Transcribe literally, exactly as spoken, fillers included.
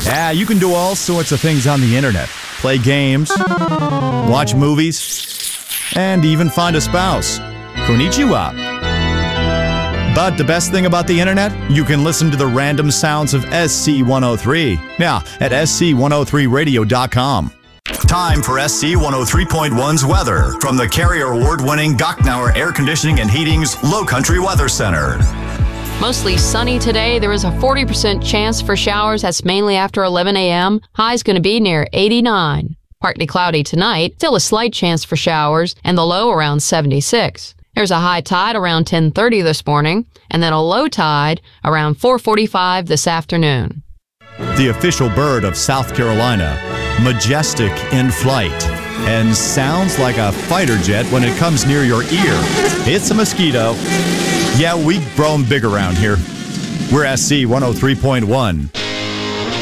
Yeah, you can do all sorts of things on the internet. Play games, watch movies, and even find a spouse. Konnichiwa. But the best thing about the internet? You can listen to the random sounds of S C one oh three. Now, at S C one oh three radio dot com. Time for S C one oh three point one's weather from the Carrier Award-winning Gochnauer Air Conditioning and Heating's Low Country Weather Center. Mostly sunny today. There is a forty percent chance for showers. That's mainly after eleven a.m. High's going to be near eighty-nine. Partly cloudy tonight. Still a slight chance for showers, and the low around seventy-six. There's a high tide around ten thirty this morning, and then a low tide around four forty-five this afternoon. The official bird of South Carolina, majestic in flight, and sounds like a fighter jet when it comes near your ear. It's a mosquito. Yeah, we grow 'em big around here. We're S C one oh three point one.